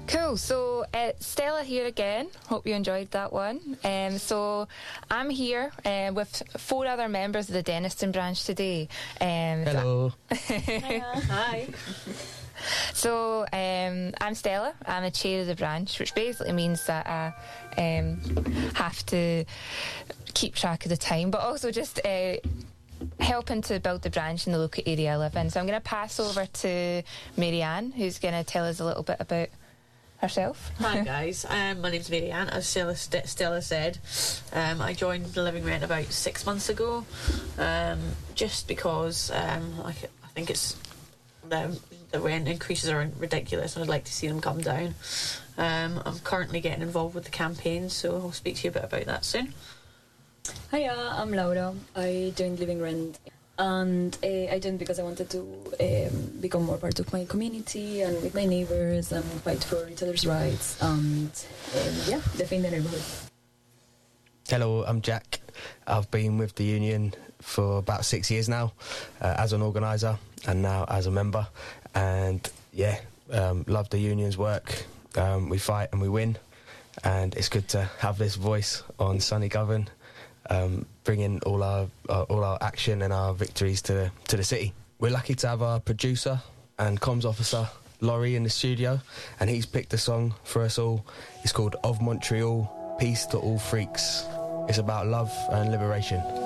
Cool, so Stella here again. Hope you enjoyed that one. So I'm here with 4 other members of the Dennistoun branch today. Hello. Hi. So I'm Stella. I'm a chair of the branch, which basically means that I have to keep track of the time, but also just helping to build the branch in the local area I live in. So I'm going to pass over to Marianne, who's going to tell us a little bit about herself. Hi guys, my name's Marianne. As Stella said, I joined the Living Rent about 6 months ago, just because I think it's the rent increases are ridiculous and I'd like to see them come down. I'm currently getting involved with the campaign, so I'll speak to you a bit about that soon. Hiya, I'm Laura. I joined Living Rent, and I joined because I wanted to become more part of my community and with my neighbors and fight for each other's rights and defend the neighborhood. Hello, I'm Jack. I've been with the union for about 6 years now, as an organiser and now as a member, and love the union's work. We fight and we win, and it's good to have this voice on Sunny Govan, bringing all our action and our victories to the city. We're lucky to have our producer and comms officer Laurie in the studio, and he's picked a song for us all. It's called Of Montreal, Peace to All Freaks. It's about love and liberation.